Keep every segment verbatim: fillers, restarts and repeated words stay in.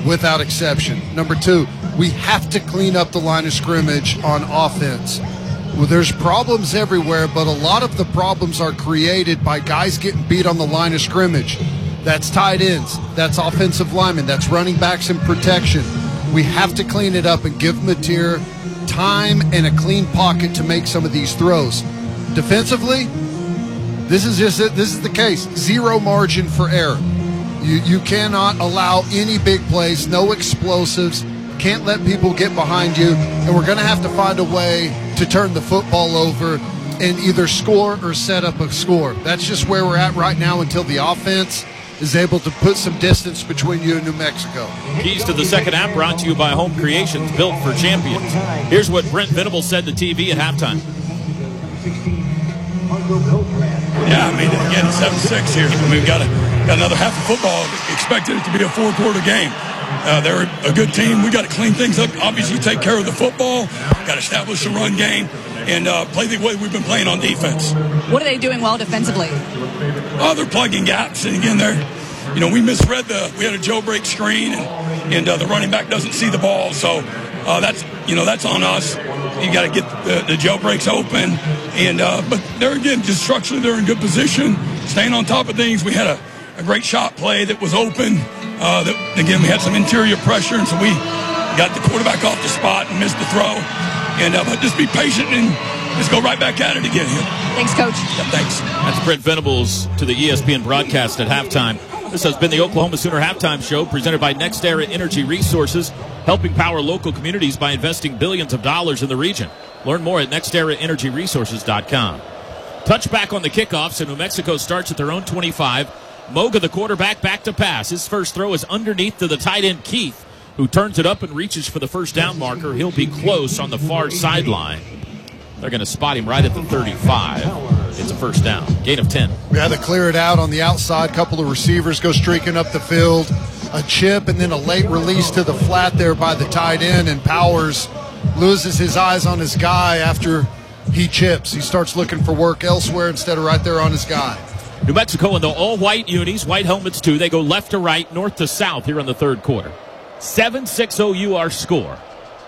without exception. Number two, we have to clean up the line of scrimmage on offense. Well, there's problems everywhere, but a lot of the problems are created by guys getting beat on the line of scrimmage. That's tight ends, that's offensive linemen, that's running backs in protection. We have to clean it up and give Mateer time and a clean pocket to make some of these throws. Defensively, this is just it. This is the case. Zero margin for error. You you cannot allow any big plays, no explosives. Can't let people get behind you, and we're going to have to find a way to turn the football over and either score or set up a score. That's just where we're at right now until the offense is able to put some distance between you and New Mexico. Keys to the second half brought to you by Home Creations, built for champions. Here's what Brent Venables said to T V at halftime. Yeah, I mean, again, seven six here. I mean, we've got, a, got another half of football. Expected it to be a four-quarter game. Uh, they're a good team. We got to clean things up. Obviously, take care of the football. Got to establish the run game and uh, play the way we've been playing on defense. What are they doing well defensively? Oh, they're plugging gaps. And again, they're, you know, we misread the. We had a jailbreak screen, and, and uh, the running back doesn't see the ball. So uh, that's, you know, that's on us. You got to get the, the jailbreaks open. And uh, but they're again just structurally they're in good position, staying on top of things. We had a, a great shot play that was open. Uh, that, again, we had some interior pressure, and so we got the quarterback off the spot and missed the throw. And uh, but just be patient and just go right back at it again here. Thanks, Coach. Yeah, thanks. That's Brent Venables to the E S P N broadcast at halftime. This has been the Oklahoma Sooner Halftime Show, presented by NextEra Energy Resources, helping power local communities by investing billions of dollars in the region. Learn more at next era energy resources dot com. Touchback on the kickoff, so New Mexico starts at their own twenty-five. Moga, the quarterback, back to pass. His first throw is underneath to the tight end, Keith, who turns it up and reaches for the first down marker. He'll be close on the far sideline. They're going to spot him right at the thirty-five. It's a first down. Gain of ten. We had to clear it out on the outside. Couple of receivers go streaking up the field. A chip and then a late release to the flat there by the tight end, and Powers loses his eyes on his guy after he chips. He starts looking for work elsewhere instead of right there on his guy. New Mexico in the all-white unis, white helmets too. They go left to right, north to south here in the third quarter. seven six O U our score.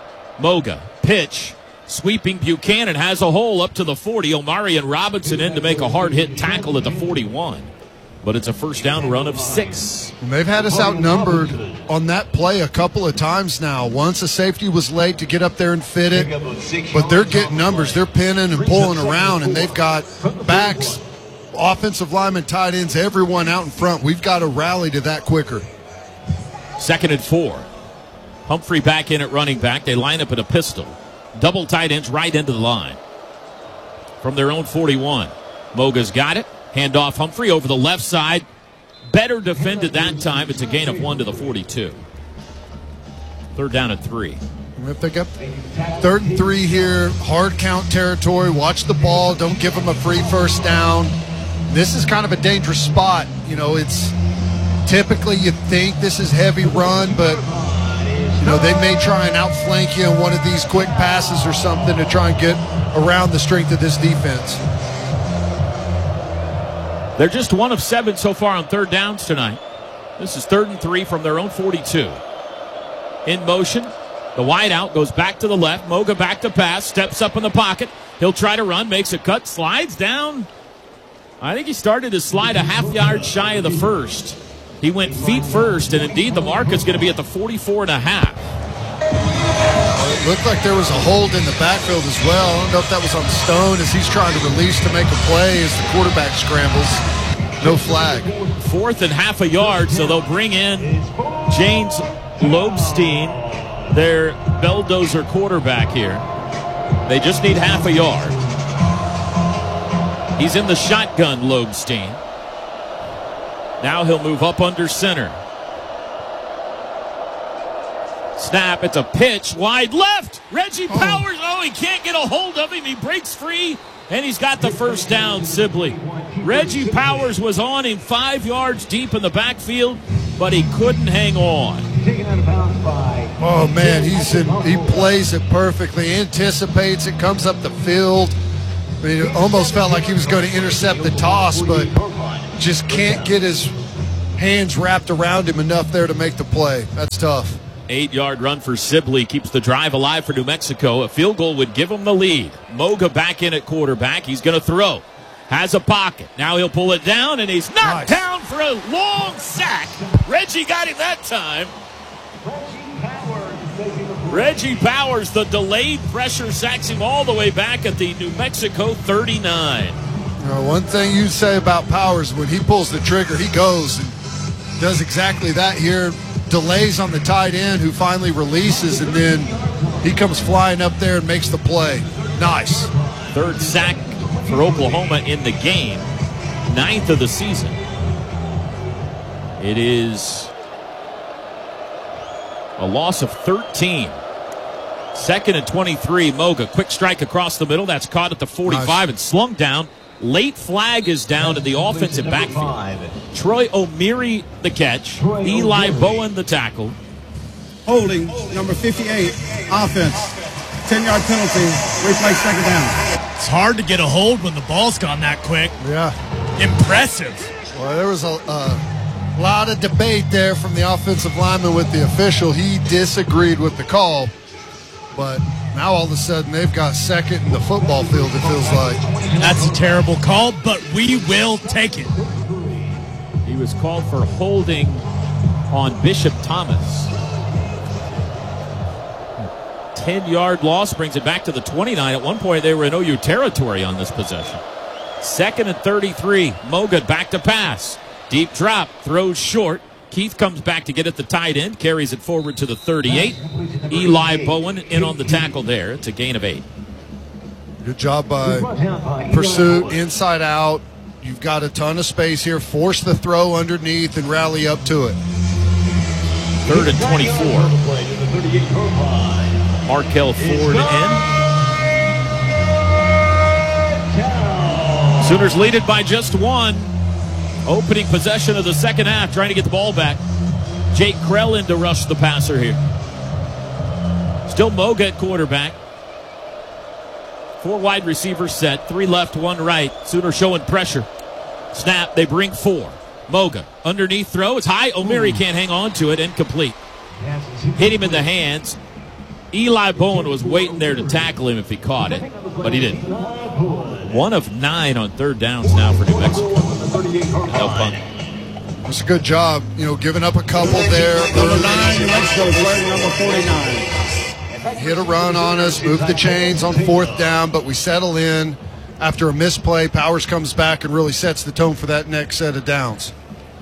Moga, pitch, sweeping Buchanan, has a hole up to the forty. Omarion Robinson in to make a hard-hit tackle at the forty-one. But it's a first down run of six. They've had us outnumbered on that play a couple of times now. Once a safety was late to get up there and fit it, but they're getting numbers. They're pinning and pulling around, and they've got backs, offensive linemen, tight ends, everyone out in front. We've got to rally to that quicker. Second and four. Humphrey back in at running back. They line up at a pistol. Double tight ends right into the line. From their own forty-one. Moga's got it. Hand off Humphrey over the left side. Better defended that time. It's a gain of one to the forty-two. Third down and three. We're going to pick up third and three here. Hard count territory. Watch the ball. Don't give them a free first down. This is kind of a dangerous spot. You know, it's typically you think this is heavy run, but, you know, they may try and outflank you in one of these quick passes or something to try and get around the strength of this defense. They're just one of seven so far on third downs tonight. This is third and three from their own forty-two. In motion. The wide out goes back to the left. Moga back to pass. Steps up in the pocket. He'll try to run. Makes a cut. Slides down. I think he started his slide a half yard shy of the first. He went feet first, and indeed the mark is going to be at the forty-four and a half. It looked like there was a hold in the backfield as well. I don't know if that was on Stone as he's trying to release to make a play as the quarterback scrambles. No flag. Fourth and half a yard, so they'll bring in James Lobstein, their Belldozer quarterback here. They just need half a yard. He's in the shotgun, Lobstein. Now he'll move up under center. Snap, it's a pitch, wide left. Reggie Powers, oh, oh he can't get a hold of him. He breaks free, and he's got the first down, Sibley. Reggie Powers was on him five yards deep in the backfield, but he couldn't hang on. Oh, man, he's in, he plays it perfectly, anticipates it, comes up the field. I mean, it almost felt like he was going to intercept the toss, but just can't get his hands wrapped around him enough there to make the play. That's tough. Eight-yard run for Sibley keeps the drive alive for New Mexico. A field goal would give them the lead. Moga back in at quarterback. He's going to throw. Has a pocket. Now he'll pull it down, and he's knocked nice. down for a long sack. Reggie got him that time. Reggie Powers, the delayed pressure, sacks him all the way back at the New Mexico thirty-nine. You know, one thing you say about Powers, when he pulls the trigger, he goes and does exactly that here. Delays on the tight end, who finally releases, and then he comes flying up there and makes the play. Nice. Third sack for Oklahoma in the game. Ninth of the season. It is a loss of thirteen. Second and twenty-three. Moga, quick strike across the middle. That's caught at the forty-five nice. And slung down. Late flag is down to the offensive backfield. Troy O'Meary the catch. Eli Bowen the tackle. Holding, number fifty-eight, offense. ten-yard penalty, replay second down. It's hard to get a hold when the ball's gone that quick. Yeah. Impressive. Well, there was a, a lot of debate there from the offensive lineman with the official. He disagreed with the call. But now all of a sudden they've got second in the football field, it feels like. That's a terrible call, but we will take it. He was called for holding on Bishop Thomas. ten-yard loss brings it back to the twenty-nine. At one point they were in O U territory on this possession. Second and thirty-three. Moga back to pass. Deep drop, throws short. Keith comes back to get at the tight end, carries it forward to the thirty-eight. Eli Bowen in on the tackle there. It's a gain of eight. Good job by Pursuit, inside out. You've got a ton of space here. Force the throw underneath and rally up to it. Third and twenty-four. Markel Ford in. Sooners lead it by just one. Opening possession of the second half, trying to get the ball back. Jake Krell in to rush the passer here. Still Moga at quarterback. Four wide receivers set, three left, one right. Sooners showing pressure. Snap, they bring four. Moga, underneath throw, it's high. O'Meary can't hang on to it, incomplete. Hit him in the hands. Eli Bowen was waiting there to tackle him if he caught it, but he didn't. One of nine on third downs now for New Mexico. No punt. It's a good job, you know, giving up a couple there. Number nine, New Mexico, playing number forty-nine. Hit a run on us, move the chains on fourth down, but we settle in. After a misplay, Powers comes back and really sets the tone for that next set of downs.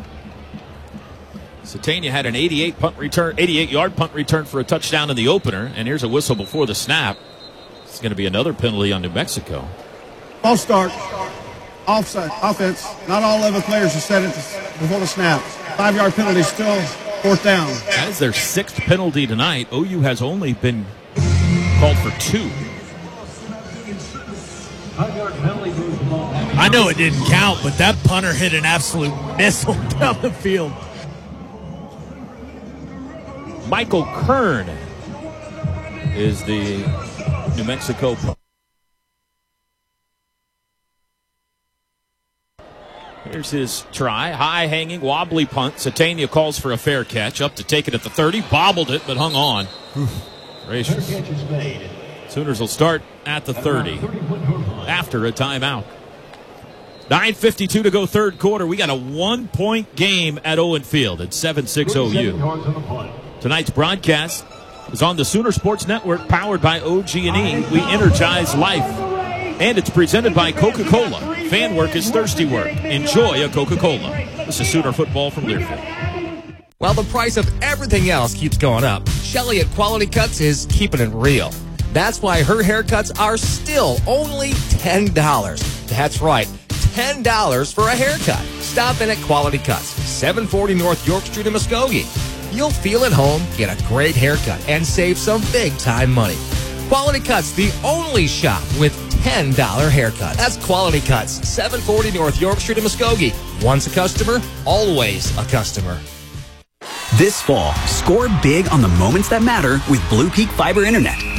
Satania had an eighty-eight punt return, eighty-eight-yard punt return for a touchdown in the opener, and here's a whistle before the snap. It's going to be another penalty on New Mexico. False start. Offside. Offense. Not all eleven players are set it before the snap. Five-yard penalty still fourth down. That is their sixth penalty tonight. O U has only been called for two. I know it didn't count, but that punter hit an absolute missile down the field. Michael Kern is the New Mexico punter. Here's his try. High hanging, wobbly punt. Satania calls for a fair catch. Up to take it at the thirty. Bobbled it, but hung on. Gracious. Sooners will start at the thirty after a timeout. nine fifty-two to go third quarter. We got a one-point game at Owen Field. It's seven six O U. Tonight's broadcast is on the Sooner Sports Network, powered by O G and E. We energize life. And it's presented by Coca-Cola. Fan work is thirsty work. Enjoy a Coca-Cola. This is Sooner football from Learfield. While the price of everything else keeps going up, Shelly at Quality Cuts is keeping it real. That's why her haircuts are still only ten dollars. That's right, ten dollars for a haircut. Stop in at Quality Cuts, seven forty North York Street in Muskogee. You'll feel at home, get a great haircut, and save some big-time money. Quality Cuts, the only shop with ten dollar haircuts. That's Quality Cuts, seven forty North York Street in Muskogee. Once a customer, always a customer. This fall, score big on the moments that matter with Blue Peak Fiber Internet.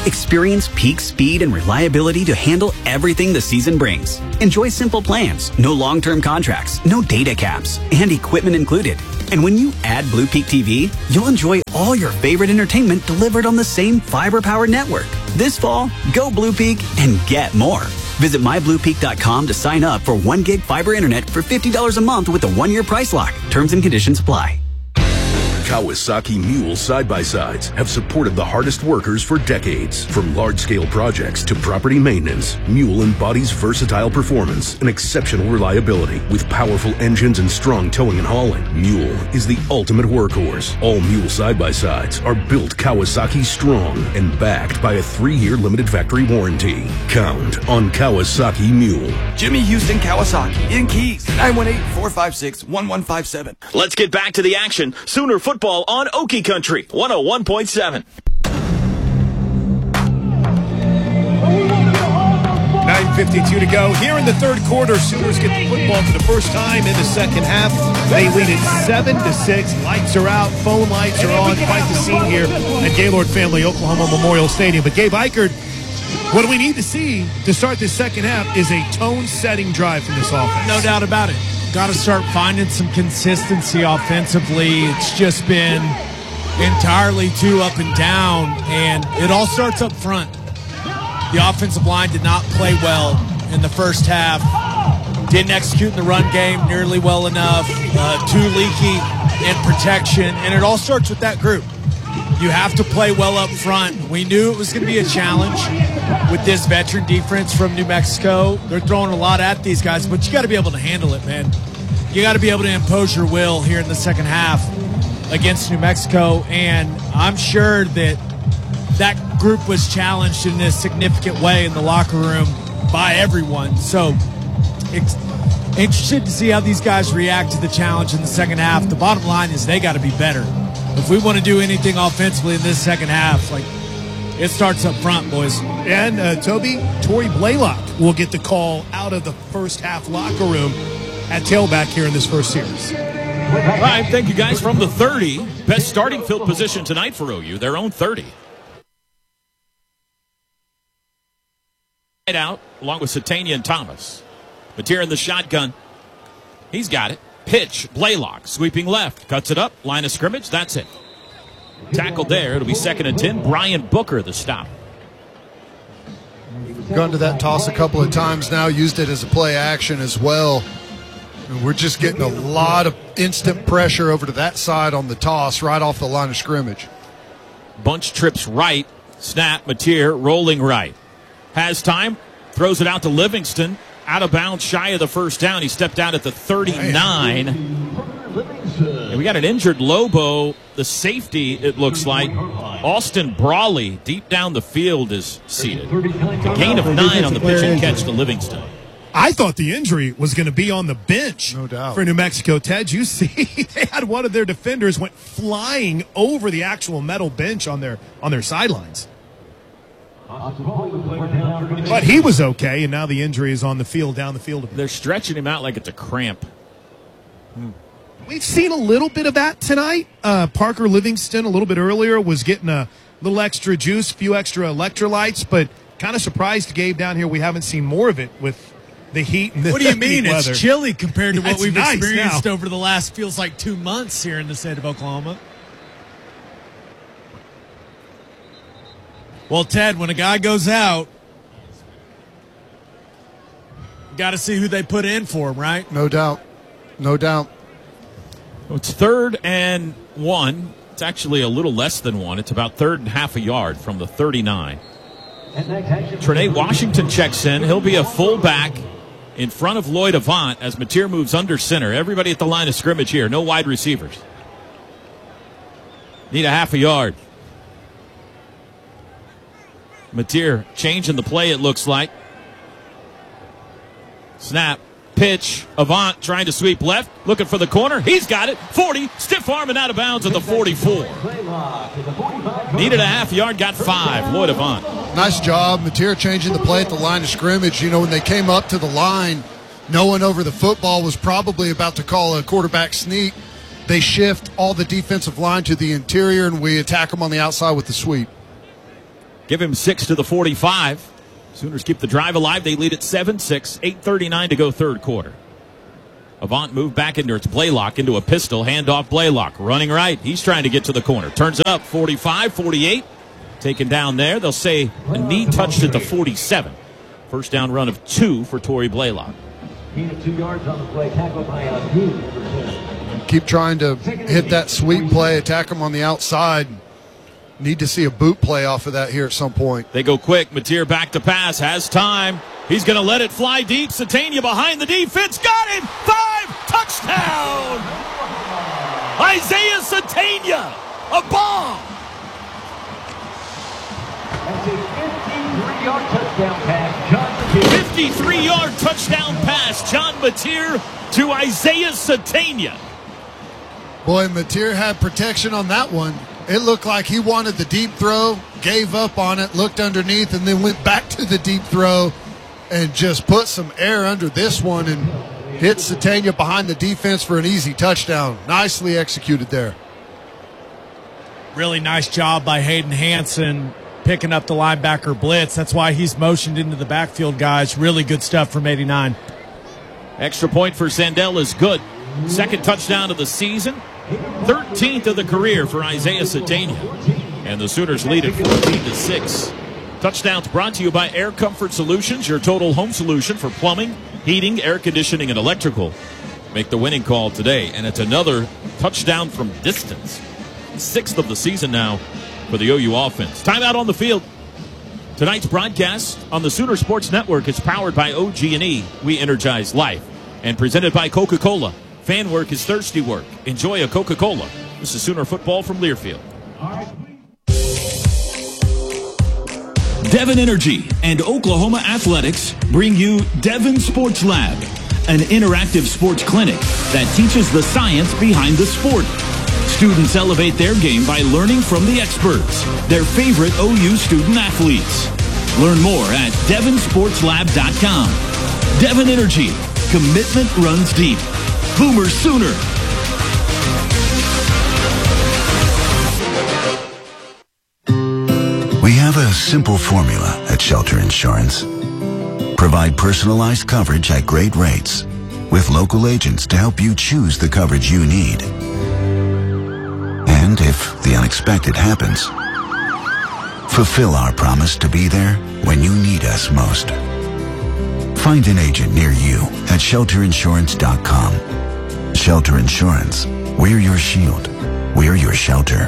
Experience peak speed and reliability to handle everything the season brings. Enjoy simple plans, no long-term contracts, no data caps, and equipment included. And when you add Blue Peak T V, you'll enjoy all your favorite entertainment delivered on the same fiber-powered network. This fall, go Blue Peak and get more. Visit my blue peak dot com to sign up for one gig fiber internet for fifty dollars a month with a one-year price lock. Terms and conditions apply. Kawasaki Mule side-by-sides have supported the hardest workers for decades. From large-scale projects to property maintenance, Mule embodies versatile performance and exceptional reliability. With powerful engines and strong towing and hauling, Mule is the ultimate workhorse. All Mule side-by-sides are built Kawasaki strong and backed by a three-year limited factory warranty. Count on Kawasaki Mule. Jimmy Houston Kawasaki in Keys, nine one eight, four five six, one one five seven. Let's get back to the action. Sooner football on Okie Country, one oh one point seven. nine fifty-two to go. Here in the third quarter, Sooners get the football for the first time in the second half. They lead it seven to six. Lights are out. Phone lights are on. Quite the scene here at Gaylord Family Oklahoma Memorial Stadium. But Gabe Ikard, what we need to see to start this second half is a tone-setting drive from this offense. No doubt about it. Got to start finding some consistency offensively. It's just been entirely too up and down, and it all starts up front. The offensive line did not play well in the first half. Didn't execute in the run game nearly well enough. Uh, too leaky in protection, and it all starts with that group. You have to play well up front. We knew it was going to be a challenge with this veteran defense from New Mexico. They're throwing a lot at these guys, but you got to be able to handle it, man. You got to be able to impose your will here in the second half against New Mexico, and I'm sure that that group was challenged in a significant way in the locker room by everyone. So it's interested to see how these guys react to the challenge in the second half. The bottom line is they got to be better. If we want to do anything offensively in this second half, like, it starts up front, boys. And, uh, Toby, Torrey Blaylock will get the call out of the first half locker room at tailback here in this first series. All right, thank you guys from the thirty. Best starting field position tonight for O U, their own thirty. Right out, along with Satania and Thomas. Mateer in the shotgun. He's got it. Pitch, Blaylock, sweeping left, cuts it up, line of scrimmage, that's it. Tackled there, it'll be second and ten. Brian Booker, the stop. Gone to that toss a couple of times now, used it as a play action as well. And we're just getting a lot of instant pressure over to that side on the toss, right off the line of scrimmage. Bunch trips right, snap, Mateer rolling right. Has time, throws it out to Livingston. Out of bounds, shy of the first down. He stepped out at the thirty-nine. And we got an injured Lobo, the safety, it looks like. Austin Brawley, deep down the field, is seated. A gain of nine on the pitch and catch to Livingston. I thought the injury was going to be on the bench no doubt. for New Mexico. Ted, you see, they had one of their defenders went flying over the actual metal bench on their on their sidelines. But he was okay, and now the injury is on the field, down the field. They're stretching him out like it's a cramp. Hmm. We've seen a little bit of that tonight. Uh, Parker Livingston, a little bit earlier, was getting a little extra juice, a few extra electrolytes, but kind of surprised Gabe down here we haven't seen more of it with the heat and the What do you mean? weather. It's chilly compared to what It's we've nice experienced now. over the last, feels like, two months here in the state of Oklahoma. Well, Ted, when a guy goes out, got to see who they put in for him, right? No doubt. No doubt. It's third and one. It's actually a little less than one. It's about third and half a yard from the thirty-nine. Trinae Washington checks in. He'll be a fullback in front of Lloyd Avant as Mateer moves under center. Everybody at the line of scrimmage here. No wide receivers. Need a half a yard. Mateer changing the play, it looks like. Snap. Pitch. Avant trying to sweep left. Looking for the corner. He's got it. forty. Stiff arm and out of bounds at the forty-four. Needed a half yard. Got five. Lloyd Avant. Nice job. Mateer changing the play at the line of scrimmage. You know, when they came up to the line, no one over the football was probably about to call a quarterback sneak. They shift all the defensive line to the interior, and we attack them on the outside with the sweep. Give him six to the forty-five. Sooners keep the drive alive. They lead at seven six. eight thirty-nine to go third quarter. Avant moved back into its Blaylock into a pistol. Handoff Blaylock. Running right. He's trying to get to the corner. Turns it up. forty-five forty-eight. Taken down there. They'll say a knee touched at the forty-seven. First down run of two for Torrey Blaylock. Two yards on the play. Tackled by a Keep trying to hit that sweep play. Attack him on the outside. Need to see a boot play off of that here at some point. They go quick. Mateer back to pass. Has time. He's going to let it fly deep. Satania behind the defense. Got him. Five. Touchdown. Isaiah Satania. A bomb. That's a fifty-three-yard touchdown pass. John Mateer. fifty-three-yard touchdown pass. John Mateer to Isaiah Satania. Boy, Mateer had protection on that one. It looked like he wanted the deep throw, gave up on it, looked underneath, and then went back to the deep throw and just put some air under this one and hit Satania behind the defense for an easy touchdown. Nicely executed there. Really nice job by Hayden Hansen picking up the linebacker blitz. That's why he's motioned into the backfield, guys. Really good stuff from eighty-nine. Extra point for Sandell is good. Second touchdown of the season. thirteenth of the career for Isaiah Satania. And the Sooners lead at fourteen to six. Touchdowns brought to you by Air Comfort Solutions, your total home solution for plumbing, heating, air conditioning, and electrical. Make the winning call today. And it's another touchdown from distance. Sixth of the season now for the O U offense. Timeout on the field. Tonight's broadcast on the Sooner Sports Network is powered by O G and E. We energize life. And presented by Coca-Cola. Fan work is thirsty work. Enjoy a Coca-Cola. This is Sooner football from Learfield. Devon Energy and Oklahoma Athletics bring you Devon Sports Lab, an interactive sports clinic that teaches the science behind the sport. Students elevate their game by learning from the experts, their favorite O U student athletes. Learn more at devon sports lab dot com. Devon Energy. Commitment runs deep. Boomer Sooner. We have a simple formula at Shelter Insurance. Provide personalized coverage at great rates with local agents to help you choose the coverage you need. And if the unexpected happens, fulfill our promise to be there when you need us most. Find an agent near you at shelter insurance dot com. Shelter Insurance. We're your shield. We're your shelter.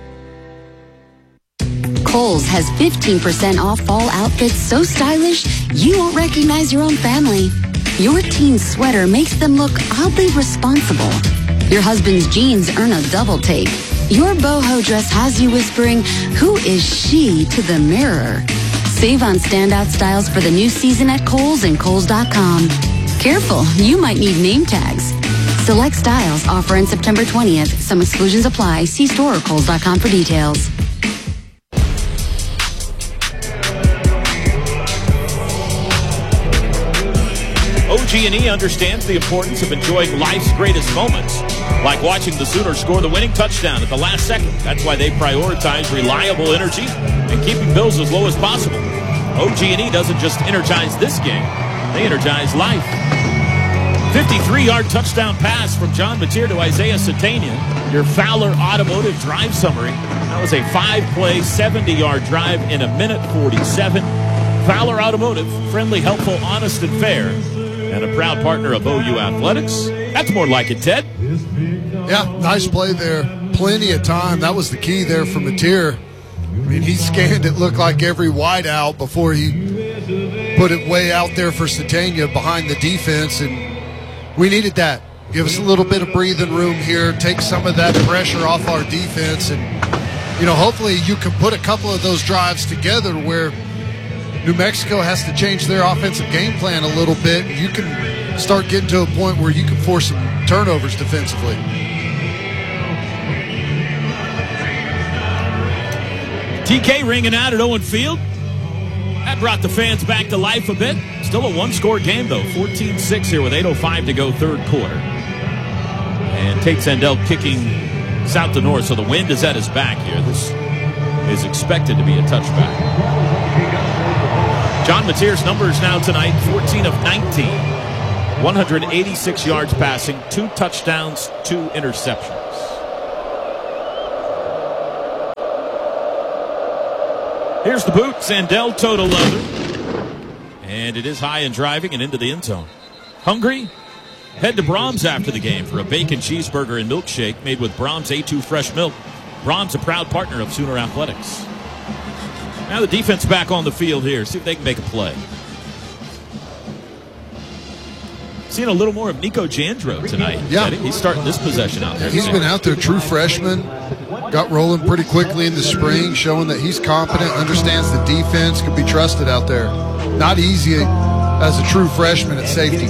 Kohl's has fifteen percent off fall outfits so stylish you won't recognize your own family. Your teen's sweater makes them look oddly responsible. Your husband's jeans earn a double take. Your boho dress has you whispering, "Who is she?" to the mirror. Save on standout styles for the new season at Kohl's and Kohl's dot com. Careful, you might need name tags. Select styles offer in September twentieth. Some exclusions apply. See store or Kohl's dot com for details. O G and E understands the importance of enjoying life's greatest moments, like watching the Sooners score the winning touchdown at the last second. That's why they prioritize reliable energy and keeping bills as low as possible. O G and E doesn't just energize this game, they energize life. fifty-three-yard touchdown pass from John Mateer to Isaiah Satania. Your Fowler Automotive drive summary. That was a five-play, seventy-yard drive in a minute forty-seven. Fowler Automotive, friendly, helpful, honest, and fair. And a proud partner of O U Athletics. That's more like it, Ted. Yeah, nice play there. Plenty of time. That was the key there for Mateer. I mean, he scanned it, looked like every wide out before he put it way out there for Satania behind the defense, and we needed that. Give us a little bit of breathing room here, take some of that pressure off our defense, and, you know, hopefully you can put a couple of those drives together where New Mexico has to change their offensive game plan a little bit. You can start getting to a point where you can force some turnovers defensively. T K ringing out at Owen Field. That brought the fans back to life a bit. Still a one-score game, though. fourteen six here with eight oh five to go third quarter. And Tate Sandell kicking south to north, so the wind is at his back here. This is expected to be a touchback. John Mateer's numbers now tonight, fourteen of nineteen. one hundred eighty-six yards passing, two touchdowns, two interceptions. Here's the boot. Sandell toe to leather. And it is high and driving and into the end zone. Hungry? Head to Brahms after the game for a bacon cheeseburger and milkshake made with Brahms A two fresh milk. Brahms, a proud partner of Sooner Athletics. Now the defense back on the field here. See if they can make a play. Seeing a little more of Nico Jandro tonight. Yeah. He's starting this possession out there. He's been out there, true freshman. Got rolling pretty quickly in the spring, showing that he's competent, understands the defense, can be trusted out there. Not easy as a true freshman at safety.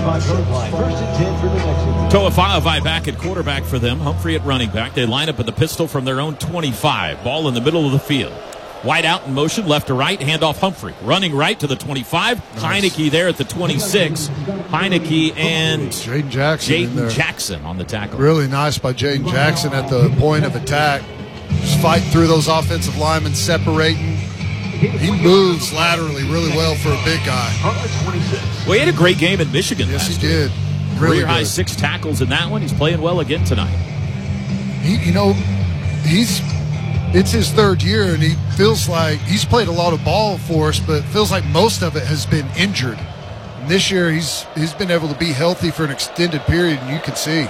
Toa Fa'avai back at quarterback for them. Humphrey at running back. They line up at the pistol from their own twenty-five. Ball in the middle of the field. Wide out in motion, left to right, handoff Humphrey. Running right to the twenty-five. Nice. Heineke there at the twenty-six. Heineke and Jaden Jackson, Jaden Jackson on the tackle. Really nice by Jaden Jackson at the point of attack. Just fight through those offensive linemen, separating. He moves laterally really well for a big guy. Well, he had a great game in Michigan. Yes, last he year. did. Really Career high good. six tackles in that one. He's playing well again tonight. He, you know, he's it's his third year, and he feels like he's played a lot of ball for us, but feels like most of it has been injured. And this year, he's he's been able to be healthy for an extended period, and you can see.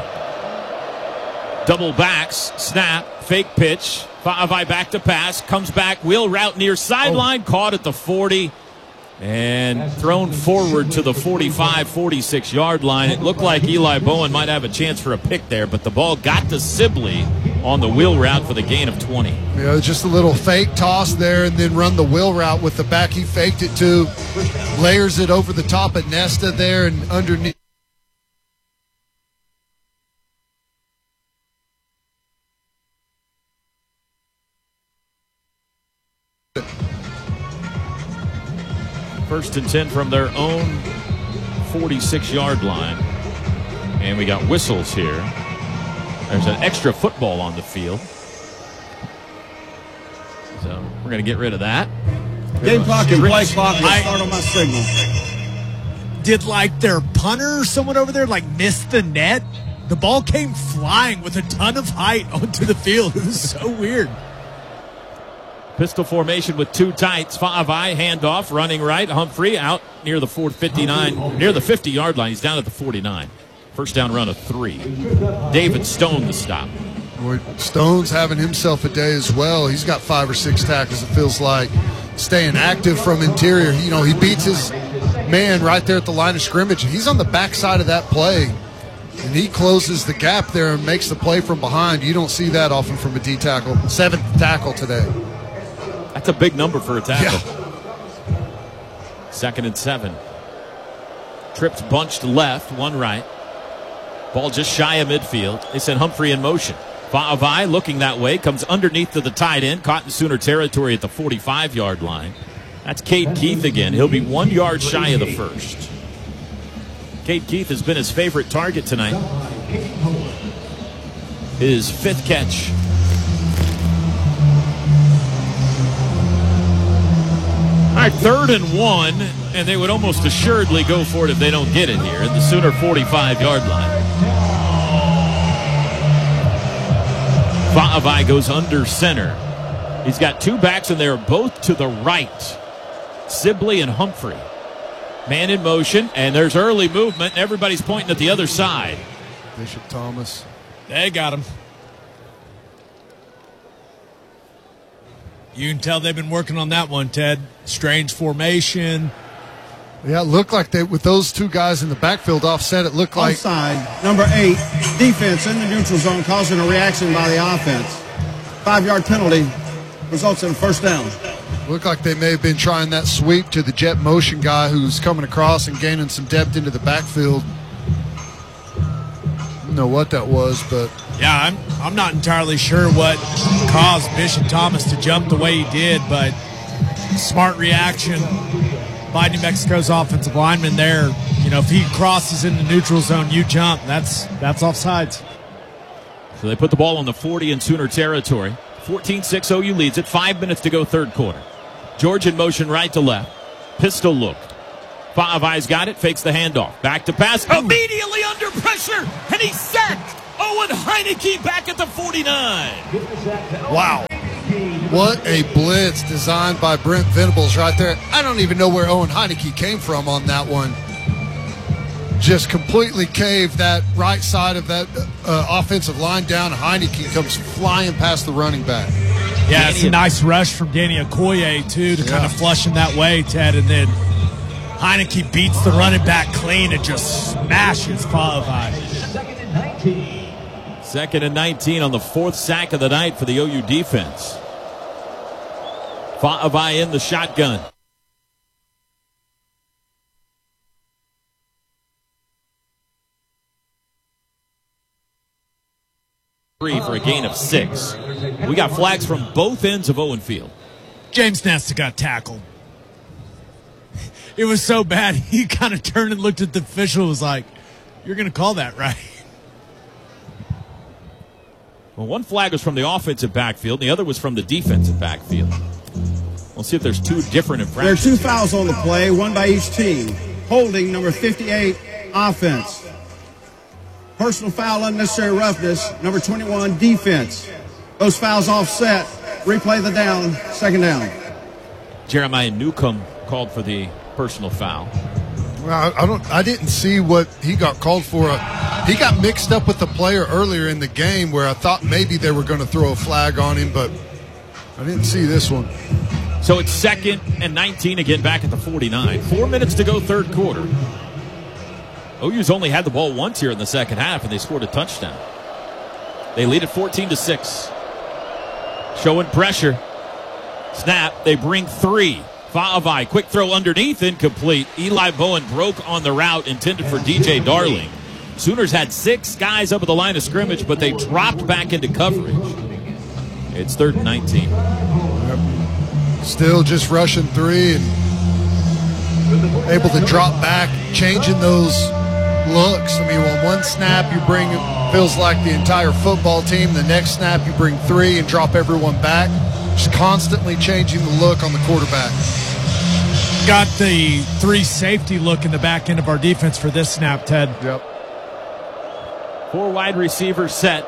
Double backs, snap, fake pitch. Fa'avai back to pass, comes back, wheel route near sideline, oh. Caught at the forty, and thrown forward to the forty-five, forty-six yard line. It looked like Eli Bowen might have a chance for a pick there, but the ball got to Sibley on the wheel route for the gain of twenty. You know, just a little fake toss there and then run the wheel route with the back he faked it to. Layers it over the top of Nesta there and underneath. First and ten from their own forty-six yard line. And we got whistles here. There's an extra football on the field. So we're going to get rid of that. Game clock and play clock will start on my signal. Did like their punter or someone over there like miss the net? The ball came flying with a ton of height onto the field. It was so weird. Pistol formation with two tights. Fa'avai, handoff, running right. Humphrey out near the four fifty-nine, near the fifty yard line. He's down at the forty-nine. First down run of three. David Stone the stop. Boy, Stone's having himself a day as well. He's got five or six tackles, it feels like. Staying active from interior. You know, he beats his man right there at the line of scrimmage. He's on the backside of that play, and he closes the gap there and makes the play from behind. You don't see that often from a D tackle. Seventh tackle today. That's a big number for a tackle. Yeah. Second and seven. Trips bunched left, one right. Ball just shy of midfield. They send Humphrey in motion. Fa'avai looking that way, comes underneath to the tight end, caught in Sooner territory at the forty-five yard line. That's Cade Keith again. He'll be one yard shy of the first. Cade Keith has been his favorite target tonight. His fifth catch. All right, third and one, and they would almost assuredly go for it if they don't get it here at the Sooner forty-five yard line. Fa'avai goes under center. He's got two backs, and they're both to the right. Sibley and Humphrey. Man in motion, and there's early movement, and everybody's pointing at the other side. Bishop Thomas. They got him. You can tell they've been working on that one, Ted. Strange formation. Yeah, it looked like they, with those two guys in the backfield offset, it looked like. Offside, number eight, defense in the neutral zone causing a reaction by the offense. Five yard penalty results in a first down. Looked like they may have been trying that sweep to the jet motion guy who's coming across and gaining some depth into the backfield. I don't know what that was, but. Yeah, I'm I'm not entirely sure what caused Bishop Thomas to jump the way he did, but smart reaction by New Mexico's offensive lineman there. You know, if he crosses in the neutral zone, you jump. That's that's offsides. So they put the ball on the forty in Sooner territory. fourteen six, O U leads it. Five minutes to go, third quarter. George in motion right to left. Pistol look. Fa'avai's got it, fakes the handoff. Back to pass, immediately under pressure, and he's sacked. Owen Heineke back at the forty-nine. Wow. What a blitz designed by Brent Venables right there. I don't even know where Owen Heineke came from on that one. Just completely caved that right side of that uh, offensive line down. Heineke comes flying past the running back. Yeah, it's a nice rush from Danny Okoye, too, to yeah. kind of flush him that way, Ted. And then Heineke beats the running back clean and just smashes Fa'avai. Second and nineteen. Second and nineteen on the fourth sack of the night for the O U defense. Fa'avai in the shotgun. Three for a gain of six. We got flags from both ends of Owen Field. James Nesta got tackled. It was so bad, he kind of turned and looked at the official and was like, you're going to call that, right? Well, one flag was from the offensive backfield, and the other was from the defensive backfield. We'll see if there's two different infractions. There are two fouls on the play, one by each team. Holding, number fifty-eight, offense. Personal foul, unnecessary roughness, number twenty-one, defense. Those fouls offset. Replay the down, second down. Jeremiah Newcomb called for the personal foul. Well, I don't. I didn't see what he got called for. He got mixed up with the player earlier in the game where I thought maybe they were going to throw a flag on him, but I didn't see this one. So it's second and nineteen again back at the forty-nine. Four minutes to go, third quarter. O U's only had the ball once here in the second half, and they scored a touchdown. They lead at fourteen to six. Showing pressure. Snap. They bring three. Fa'avai, quick throw underneath, incomplete. Eli Bowen broke on the route intended for D J Darling. Sooners had six guys up at the line of scrimmage, but they dropped back into coverage. It's third and nineteen. Still just rushing three and able to drop back, changing those looks. I mean, on one snap you bring, feels like the entire football team. The next snap you bring three and drop everyone back. Just constantly changing the look on the quarterback. Got the three safety look in the back end of our defense for this snap, Ted. Yep. Four wide receivers set.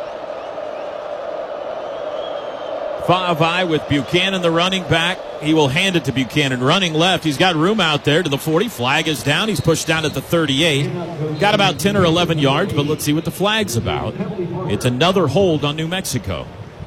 Fa'avai with Buchanan, the running back. He will hand it to Buchanan. Running left. He's got room out there to the forty. Flag is down. He's pushed down at the thirty-eight. Got about ten or eleven yards, but let's see what the flag's about. It's another hold on New Mexico.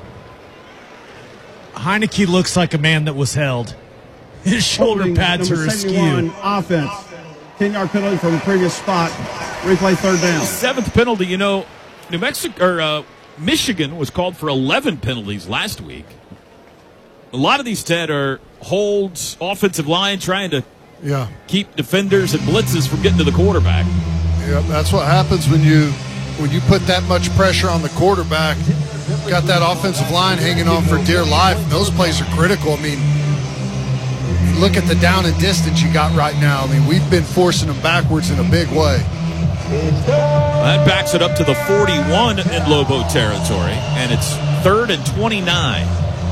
Heineke looks like a man that was held. His shoulder Holding, pads are askew. Offense. ten-yard penalty from the previous spot. Replay third down. Seventh penalty. You know, New Mexico or uh, Michigan was called for eleven penalties last week. A lot of these, Ted, are holds, offensive line trying to yeah. keep defenders and blitzes from getting to the quarterback. Yeah, that's what happens when you when you put that much pressure on the quarterback. Got that offensive line hanging on for dear life. And those plays are critical. I mean, look at the down and distance you got right now. I mean, we've been forcing them backwards in a big way. That backs it up to the forty-one in Lobo territory, and it's third and twenty-nine.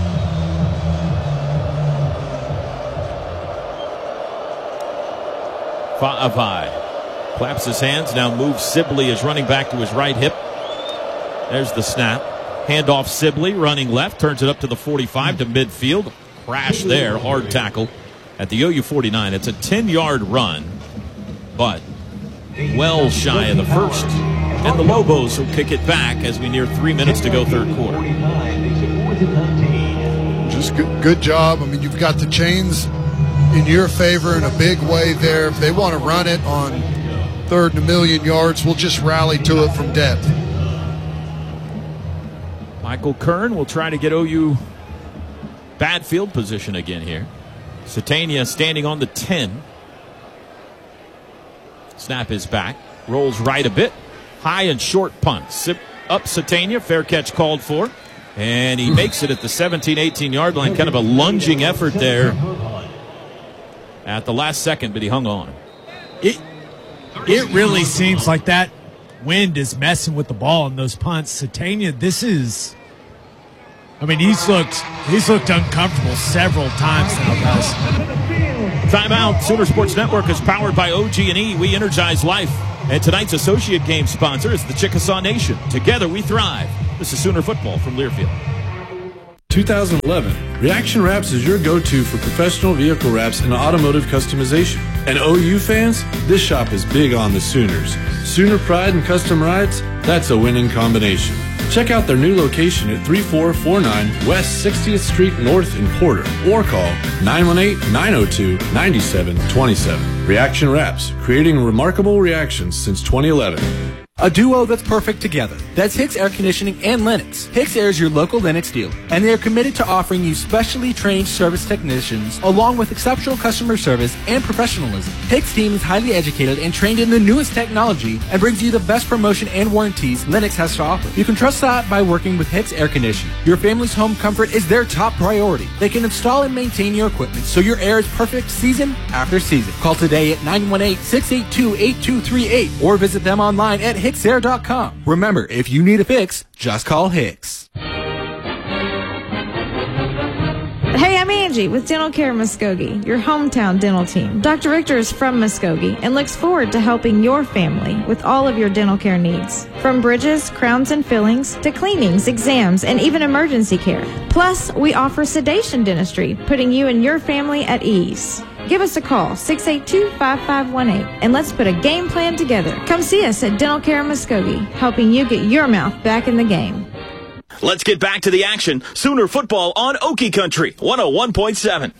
Fa'avai claps his hands, now moves Sibley as running back to his right hip. There's the snap. Handoff Sibley, running left, turns it up to the forty-five to midfield. Crash there, hard tackle at the O U forty-nine. It's a ten-yard run, but well shy of the first. And the Lobos will kick it back as we near three minutes to go, third quarter. Just good, good job. I mean, you've got the chains in your favor in a big way there. If they want to run it on third and a million yards, we'll just rally to it from depth. Michael Kern will try to get O U bad field position again here. Satania standing on the ten. Snap is back. Rolls right a bit. High and short punt. Sip up Satania. Fair catch called for. And he makes it at the seventeen eighteen yard line. Kind of a lunging effort there at the last second, but he hung on. It, it really seems like that wind is messing with the ball in those punts. Satania, this is I mean, he's looked he's looked uncomfortable several times now, guys. Timeout. Sooner Sports Network is powered by O G and E. We energize life. And tonight's associate game sponsor is the Chickasaw Nation. Together we thrive. This is Sooner Football from Learfield. twenty eleven, Reaction Wraps is your go-to for professional vehicle wraps and automotive customization. And O U fans, this shop is big on the Sooners. Sooner pride and custom rides, that's a winning combination. Check out their new location at thirty-four forty-nine West sixtieth Street North in Porter or call nine one eight, nine oh two, nine seven two seven. Reaction Wraps, creating remarkable reactions since twenty eleven. A duo that's perfect together. That's Hicks Air Conditioning and Lennox. Hicks Air is your local Lennox dealer, and they are committed to offering you specially trained service technicians along with exceptional customer service and professionalism. Hicks team is highly educated and trained in the newest technology and brings you the best promotion and warranties Lennox has to offer. You can trust that by working with Hicks Air Conditioning. Your family's home comfort is their top priority. They can install and maintain your equipment so your air is perfect season after season. Call today at nine one eight, six eight two, eight two three eight or visit them online at hicks air dot com. Remember, if you need a fix, just call Hicks. Hey, I'm Angie with Dental Care Muskogee, your hometown dental team. Doctor Richter is from Muskogee and looks forward to helping your family with all of your dental care needs. From bridges, crowns and fillings, to cleanings, exams, and even emergency care. Plus, we offer sedation dentistry, putting you and your family at ease. Give us a call, six eight two, five five one eight, and let's put a game plan together. Come see us at Dental Care Muskogee, helping you get your mouth back in the game. Let's get back to the action. Sooner football on Okie Country, one oh one point seven.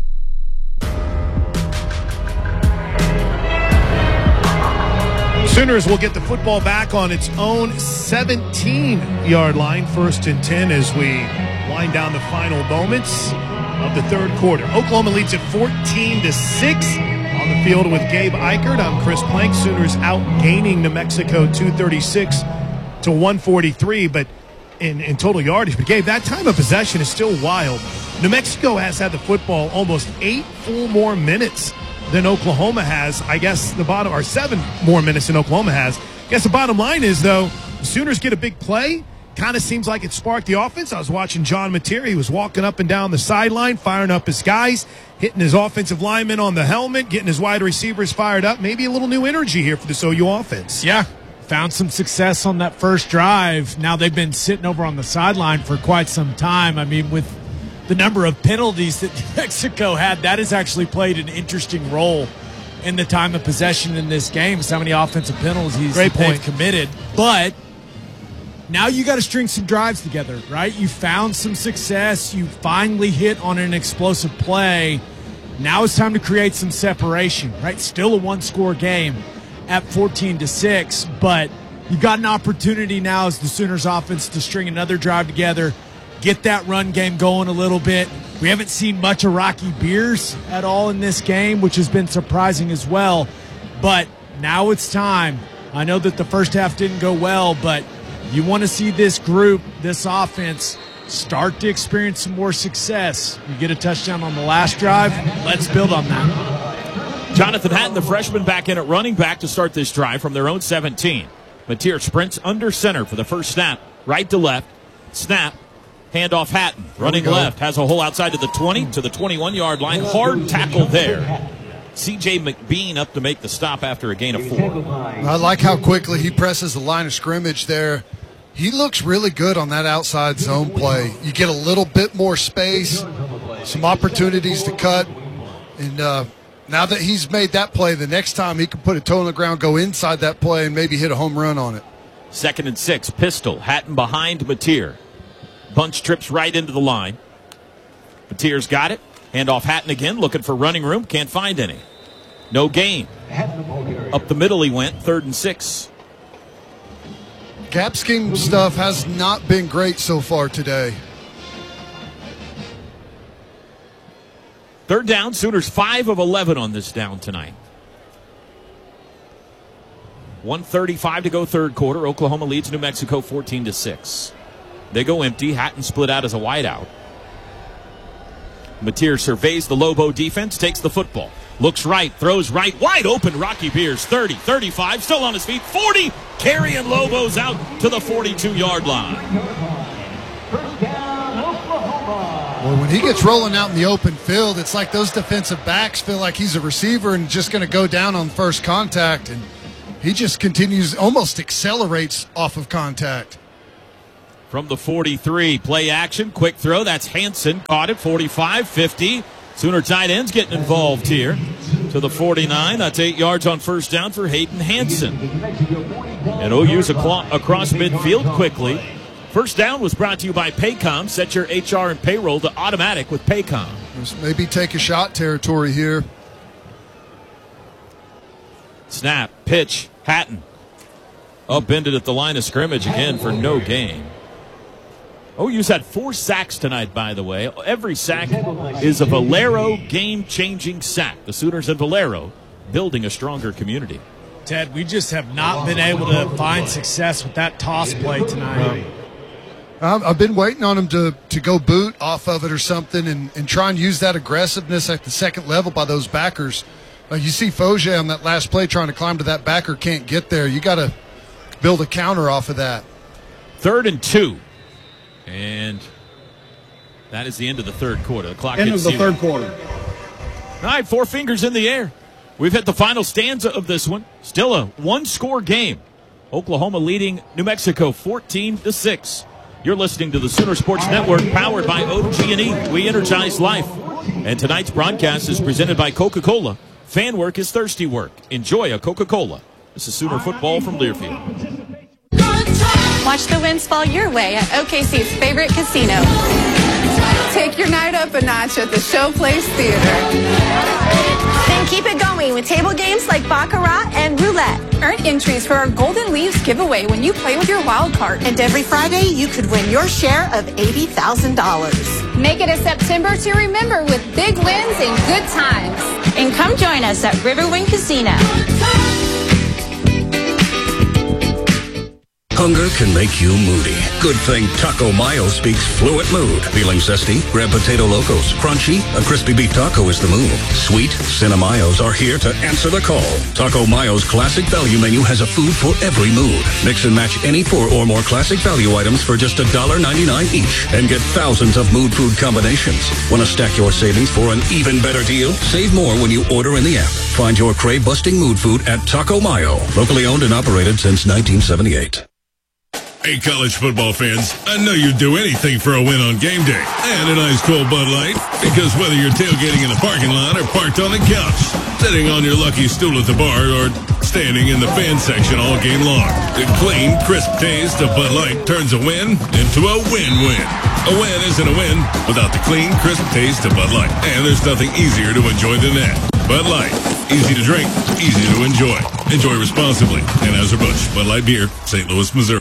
Sooners will get the football back on its own seventeen-yard line, first and ten, as we wind down the final moments of the third quarter. Oklahoma leads at fourteen to six on the field with Gabe Eichert. I'm Chris Plank. Sooners outgaining New Mexico two thirty-six to one forty-three, but in, in total yardage. But Gabe, that time of possession is still wild. New Mexico has had the football almost eight full more minutes than Oklahoma has. I guess the bottom, or seven more minutes than Oklahoma has. I guess the bottom line is, though, the Sooners get a big play. Kind of seems like it sparked the offense. I was watching John Mateer. He was walking up and down the sideline, firing up his guys, hitting his offensive linemen on the helmet, getting his wide receivers fired up. Maybe a little new energy here for this O U offense. Yeah, found some success on that first drive. Now they've been sitting over on the sideline for quite some time. I mean, with the number of penalties that New Mexico had, that has actually played an interesting role in the time of possession in this game. So many offensive penalties Great that they've point. committed. But now you got to string some drives together, right? You found some success. You finally hit on an explosive play. Now it's time to create some separation, right? Still a one-score game at fourteen to six, but you got an opportunity now as the Sooners offense to string another drive together, get that run game going a little bit. We haven't seen much of Rocky Beers at all in this game, which has been surprising as well. But now it's time. I know that the first half didn't go well, but you want to see this group, this offense, start to experience some more success. You get a touchdown on the last drive, let's build on that. Jonathan Hatton, the freshman, back in at running back to start this drive from their own seventeen. Mateer sprints under center for the first snap, right to left. Snap, handoff Hatton, running left, has a hole outside to the twenty, to the twenty-one-yard line. Hard tackle there. C J McBean up to make the stop after a gain of four. I like how quickly he presses the line of scrimmage there. He looks really good on that outside zone play. You get a little bit more space, some opportunities to cut, and uh, now that he's made that play, the next time he can put a toe on the ground, go inside that play, and maybe hit a home run on it. Second and six, pistol, Hatton behind Mateer. Bunch trips right into the line. Mateer's got it. Hand off Hatton again, looking for running room. Can't find any. No gain. Up the middle he went, third and six. Gap scheme stuff has not been great so far today. Third down, Sooners five of eleven on this down tonight. one thirty-five to go third quarter. Oklahoma leads New Mexico fourteen to six. They go empty. Hatton split out as a wideout. Mateer surveys the Lobo defense, takes the football. Looks right, throws right, wide open. Rocky Beers, thirty, thirty-five, still on his feet, forty. Carrying Lobos out to the forty-two-yard line. Well, when he gets rolling out in the open field, it's like those defensive backs feel like he's a receiver and just going to go down on first contact, and he just continues, almost accelerates off of contact. From the forty-three, play action, quick throw. That's Hansen. Caught it, forty-five, fifty. Sooner tight ends getting involved here. To the forty-nine, that's eight yards on first down for Hayden Hansen. And O U's across midfield quickly. First down was brought to you by Paycom. Set your H R and payroll to automatic with Paycom. Maybe take a shot territory here. Snap, pitch, Hatton. Upended at the line of scrimmage again for no gain. O U's had four sacks tonight, by the way. Every sack is a Valero game-changing sack. The Sooners and Valero building a stronger community. Ted, we just have not been able to find success with that toss play tonight. Um, I've been waiting on him to, to go boot off of it or something and, and try and use that aggressiveness at the second level by those backers. Uh, you see Fogier on that last play trying to climb to that backer, can't get there. You got to build a counter off of that. Third and two. And that is the end of the third quarter. The clock End hits of the zero. third quarter. All right, four fingers in the air. We've hit the final stanza of this one. Still a one-score game. Oklahoma leading New Mexico fourteen to six. You're listening to the Sooner Sports Network, powered by O G and E. We energize life. And tonight's broadcast is presented by Coca-Cola. Fan work is thirsty work. Enjoy a Coca-Cola. This is Sooner football from Learfield. Watch the wins fall your way at O K C's favorite casino. Take your night up a notch at the Showplace Theater. Then keep it going with table games like Baccarat and Roulette. Earn entries for our Golden Leaves giveaway when you play with your wild card. And every Friday, you could win your share of eighty thousand dollars. Make it a September to remember with big wins and good times. And come join us at Riverwind Casino. Hunger can make you moody. Good thing Taco Mayo speaks fluent mood. Feeling zesty? Grab Potato Locos. Crunchy? A crispy beef taco is the move. Sweet? Cinemayos are here to answer the call. Taco Mayo's classic value menu has a food for every mood. Mix and match any four or more classic value items for just one dollar ninety-nine each and get thousands of mood food combinations. Want to stack your savings for an even better deal? Save more when you order in the app. Find your crave-busting mood food at Taco Mayo. Locally owned and operated since nineteen seventy-eight. Hey, college football fans, I know you'd do anything for a win on game day and an ice cold Bud Light, because whether you're tailgating in the parking lot or parked on the couch, sitting on your lucky stool at the bar, or standing in the fan section all game long, the clean, crisp taste of Bud Light turns a win into a win-win. A win isn't a win without the clean, crisp taste of Bud Light, and there's nothing easier to enjoy than that. Bud Light, easy to drink, easy to enjoy. Enjoy responsibly. Anheuser-Busch, Bud Light Beer, Saint Louis, Missouri.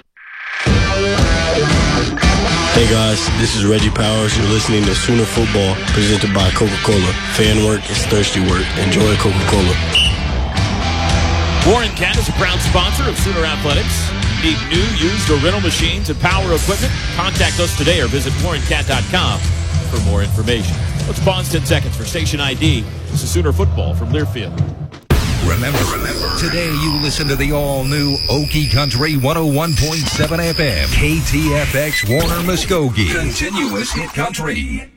Hey guys, this is Reggie Powers. You're listening to Sooner Football, presented by Coca-Cola. Fan work is thirsty work. Enjoy Coca-Cola. Warren Cat is a proud sponsor of Sooner Athletics. Need new, used, or rental machines and power equipment? Contact us today or visit warren cat dot com for more information. Let's pause ten seconds for station I D. This is Sooner Football from Learfield. Remember, remember, today you listen to the all-new Okie Country one oh one point seven F M, K T F X Warner Muskogee. Continuous hit country.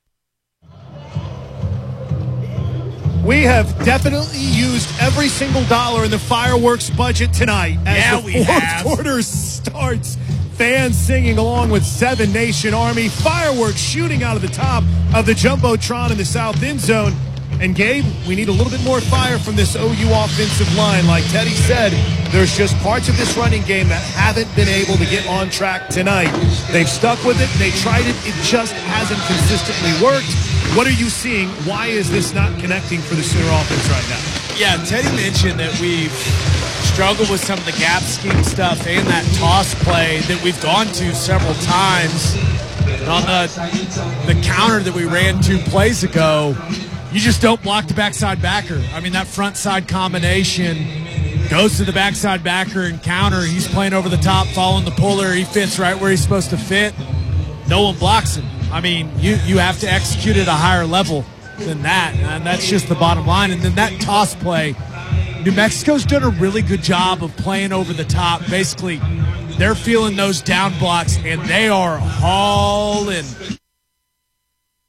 We have definitely used every single dollar in the fireworks budget tonight as yeah, the we fourth have. quarter starts. Fans singing along with Seven Nation Army. Fireworks shooting out of the top of the Jumbotron in the south end zone. And Gabe, we need a little bit more fire from this O U offensive line. Like Teddy said, there's just parts of this running game that haven't been able to get on track tonight. They've stuck with it. They tried it. It just hasn't consistently worked. What are you seeing? Why is this not connecting for the Sooner offense right now? Yeah, Teddy mentioned that we've struggled with some of the gap scheme stuff and that toss play that we've gone to several times. And on the, the counter that we ran two plays ago, you just don't block the backside backer. I mean, that front side combination goes to the backside backer and counter. He's playing over the top, following the puller. He fits right where he's supposed to fit. No one blocks him. I mean, you, you have to execute at a higher level than that, and that's just the bottom line. And then that toss play, New Mexico's done a really good job of playing over the top. Basically, they're feeling those down blocks, and they are hauling.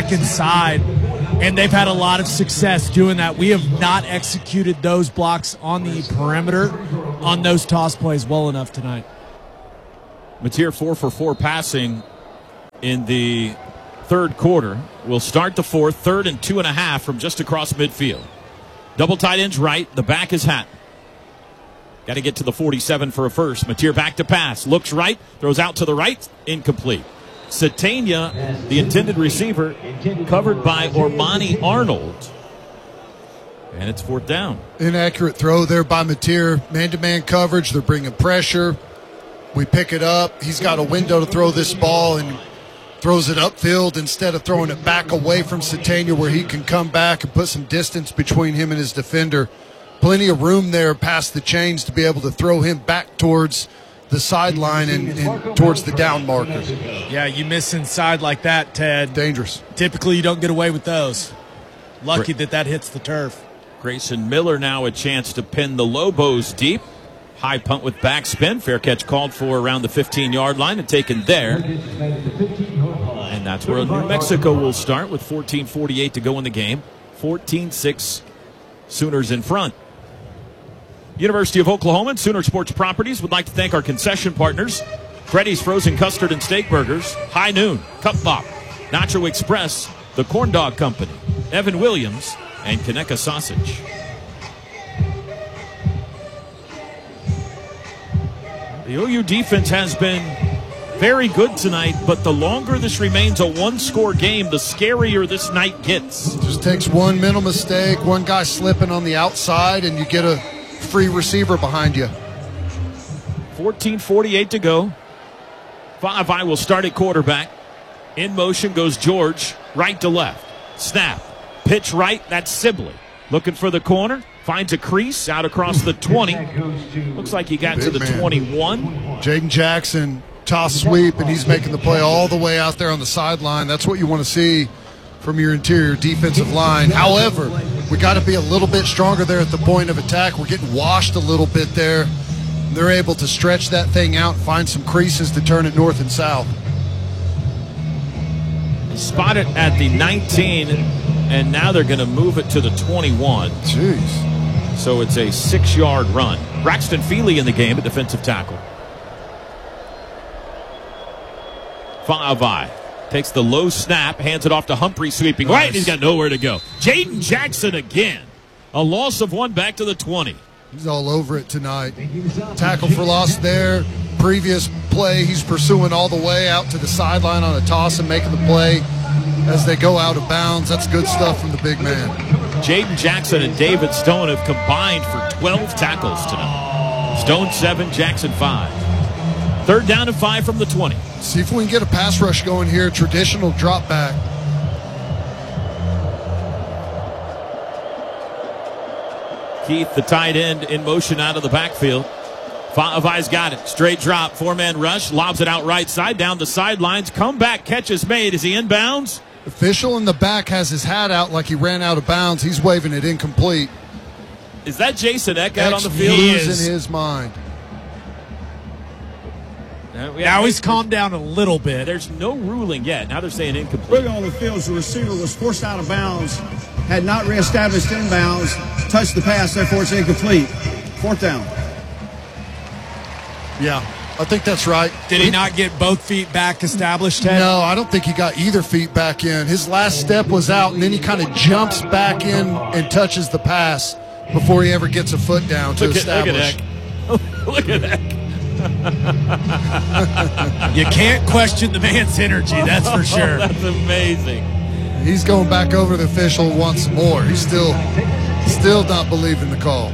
back inside, and they've had a lot of success doing that. We have not executed those blocks on the perimeter on those toss plays well enough tonight. Mateer four for four passing in the third quarter. We'll start the fourth, third and two and a half from just across midfield. Double tight ends right, the back is Hatton. Got to get to the forty-seven for a first. Mateer back to pass, looks right, throws out to the right, incomplete. Satania, the intended receiver, covered by Ormani Arnold. And it's fourth down. Inaccurate throw there by Mateer. Man-to-man coverage. They're bringing pressure. We pick it up. He's got a window to throw this ball and throws it upfield instead of throwing it back away from Satania where he can come back and put some distance between him and his defender. Plenty of room there past the chains to be able to throw him back towards the sideline and, and towards the down marker. Yeah, you miss inside like that, Ted. Dangerous. Typically, you don't get away with those. Lucky that that hits the turf. Grayson Miller now a chance to pin the Lobos deep. High punt with backspin. Fair catch called for around the fifteen-yard line and taken there. And that's where New Mexico will start with fourteen forty-eight to go in the game. fourteen six Sooners in front. University of Oklahoma and Sooner Sports Properties would like to thank our concession partners. Freddy's Frozen Custard and Steak Burgers, High Noon, Cup Bop, Nacho Express, The Corn Dog Company, Evan Williams, and Conecuh Sausage. The O U defense has been very good tonight, but the longer this remains a one-score game, the scarier this night gets. Just takes one mental mistake, one guy slipping on the outside, and you get a free receiver behind you. fourteen forty-eight to go. Five I will start at quarterback. In motion goes George, right to left. Snap. Pitch right, that's Sibley. Looking for the corner. Finds a crease out across the twenty. Looks like he got Big to the man. twenty-one. Jaden Jackson, toss sweep, and he's making the play all the way out there on the sideline. That's what you want to see from your interior defensive line. However, we got to be a little bit stronger there at the point of attack. We're getting washed a little bit there. They're able to stretch that thing out and find some creases to turn it north and south. Spot it at the nineteen, and now they're going to move it to the twenty-one. Jeez. So it's a six-yard run. Braxton Feely in the game at defensive tackle. Faavai takes the low snap, hands it off to Humphrey, sweeping Nice. right. He's got nowhere to go. Jaden Jackson again. A loss of one back to the twenty. He's all over it tonight. Tackle for loss there. Previous play, he's pursuing all the way out to the sideline on a toss and making the play as they go out of bounds. That's good stuff from the big man. Jaden Jackson and David Stone have combined for twelve tackles tonight. Stone seven, Jackson five. Third down and five from the twenty. See if we can get a pass rush going here. Traditional drop back. Keith, the tight end, in motion out of the backfield. Faavai's got it. Straight drop, four-man rush, lobs it out right side, down the sidelines. Comeback catch is made. Is he inbounds? Official in the back has his hat out like he ran out of bounds. He's waving it incomplete. Is that Jason Eck out on the field? He is in his mind. Uh, we- Now he's calmed down a little bit. There's no ruling yet. Now they're saying incomplete. Early on the field, the receiver was forced out of bounds, had not reestablished inbounds, touched the pass, therefore it's incomplete. Fourth down. Yeah, I think that's right. Did he not get both feet back established, Ted? No, I don't think he got either feet back in. His last step was out, and then he kind of jumps back in and touches the pass before he ever gets a foot down to Look at, look establish. at that. Look at that. You can't question the man's energy, that's for sure. That's amazing. He's going back over to the official once more. He's still, still not believing the call.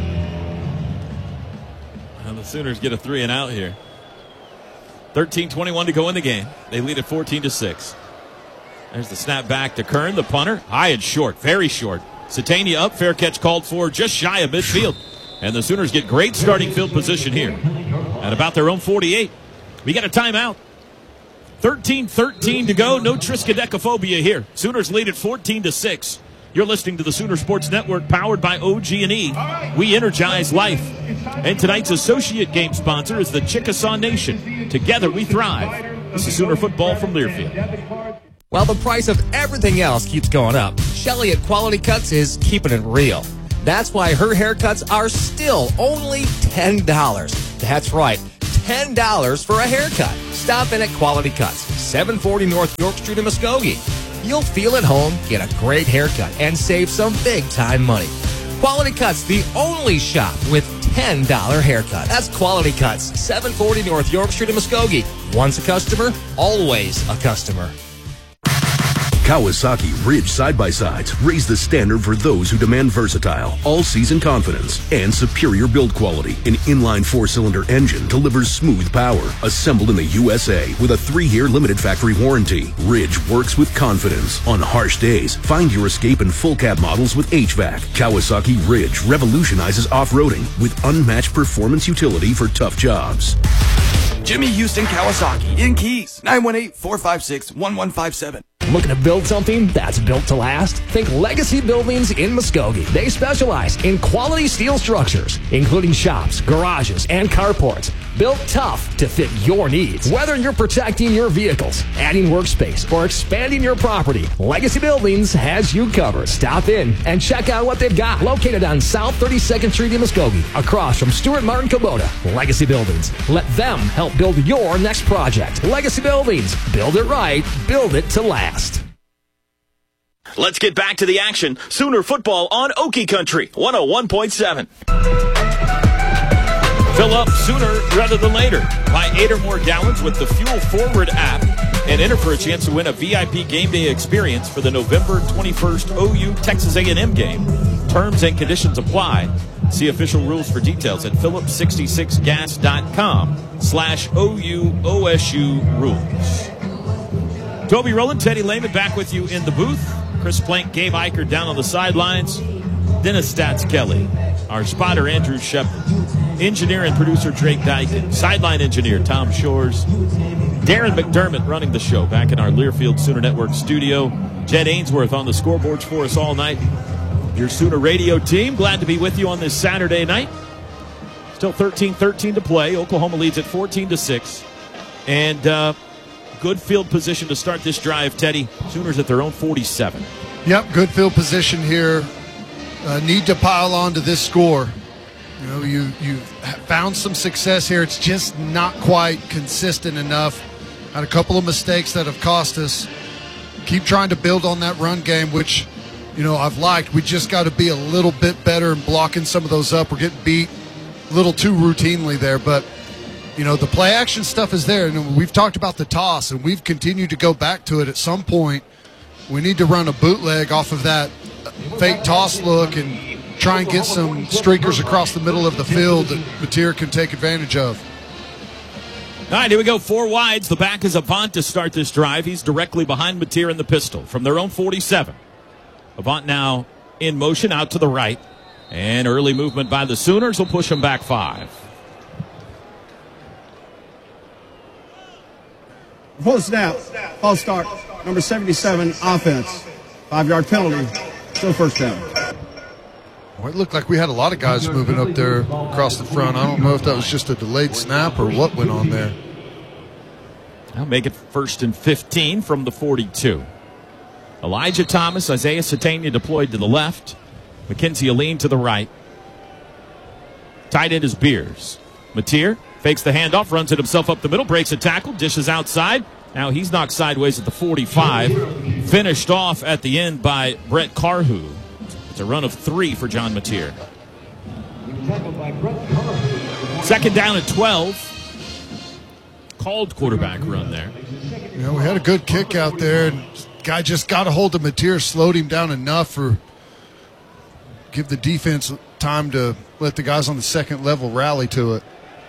Well, the Sooners get a three and out here. thirteen twenty-one to go in the game. They lead at fourteen to six. There's the snap back to Kern, the punter. High and short, very short. Satania up, fair catch called for just shy of midfield. And the Sooners get great starting field position here at about their own forty-eight. We got a timeout. thirteen thirteen to go. No Triskaidekaphobia here. Sooners lead at fourteen to six. You're listening to the Sooner Sports Network, powered by O G and E. We energize life. And tonight's associate game sponsor is the Chickasaw Nation. Together we thrive. This is Sooner football from Learfield. While the price of everything else keeps going up, Shelly at Quality Cuts is keeping it real. That's why her haircuts are still only ten dollars. That's right, ten dollars for a haircut. Stop in at Quality Cuts, seven forty North York Street in Muskogee. You'll feel at home, get a great haircut, and save some big-time money. Quality Cuts, the only shop with ten dollars haircut. That's Quality Cuts, seven forty North York Street in Muskogee. Once a customer, always a customer. Kawasaki Ridge side-by-sides raise the standard for those who demand versatile, all-season confidence, and superior build quality. An inline four-cylinder engine delivers smooth power, assembled in the U S A with a three-year limited factory warranty. Ridge works with confidence. On harsh days, find your escape in full-cab models with H V A C. Kawasaki Ridge revolutionizes off-roading with unmatched performance utility for tough jobs. Jimmy Houston Kawasaki in Keys, nine one eight, four five six, one one five seven. Looking to build something that's built to last? Think Legacy Buildings in Muskogee. They specialize in quality steel structures, including shops, garages, and carports. Built tough to fit your needs. Whether you're protecting your vehicles, adding workspace, or expanding your property, Legacy Buildings has you covered. Stop in and check out what they've got. Located on South thirty-second Street in Muskogee, across from Stuart Martin Kubota. Legacy Buildings. Let them help build your next project. Legacy Buildings. Build it right. Build it to last. Let's get back to the action. Sooner football on Okie Country, one oh one point seven. Fill up sooner rather than later. Buy eight or more gallons with the Fuel Forward app and enter for a chance to win a V I P game day experience for the November twenty-first O U Texas A and M game. Terms and conditions apply. See official rules for details at phillips sixty-six gas dot com slash O U O S U rules. Toby Rowland, Teddy Lehman back with you in the booth. Chris Plank, Gabe Eichert down on the sidelines. Dennis Stats Kelly. Our spotter, Andrew Shepard. Engineer and producer, Drake Dykin. Sideline engineer, Tom Shores. Darren McDermott running the show back in our Learfield Sooner Network studio. Jed Ainsworth on the scoreboards for us all night. Your Sooner radio team, glad to be with you on this Saturday night. Still thirteen thirteen to play. Oklahoma leads at fourteen to six. And uh, good field position to start this drive, Teddy. Sooners at their own forty-seven. Yep, good field position here. Uh, need to pile on to this score. You know, you, you've found some success here. It's just not quite consistent enough. Had a couple of mistakes that have cost us. Keep trying to build on that run game, which, you know, I've liked. We just got to be a little bit better in blocking some of those up. We're getting beat a little too routinely there. But, you know, the play action stuff is there. And we've talked about the toss, and we've continued to go back to it. At some point, we need to run a bootleg off of that fake toss look and try and get some streakers across the middle of the field that Mateer can take advantage of. All right, here we go. Four wides. The back is Avant to start this drive. He's directly behind Mateer in the pistol from their own forty-seven. Avant now in motion out to the right. And early movement by the Sooners will push them back five. Full snap. False start. Number seventy-seven, offense. Five-yard penalty. Still first down. Well, it looked like we had a lot of guys moving up there across the front. I don't know if that was just a delayed snap or what went on there. I'll make it first and fifteen from the forty-two. Elijah Thomas, Isaiah Satania deployed to the left. Mackenzie Aline to the right. Tight end is Beers. Mateer fakes the handoff, runs it himself up the middle, breaks a tackle, dishes outside. Now he's knocked sideways at the forty-five. Finished off at the end by Brett Carhu. It's a run of three for John Mateer. Second down at twelve. Called quarterback run there. You know, we had a good kick out there, and guy just got a hold of Mateer, slowed him down enough for give the defense time to let the guys on the second level rally to it.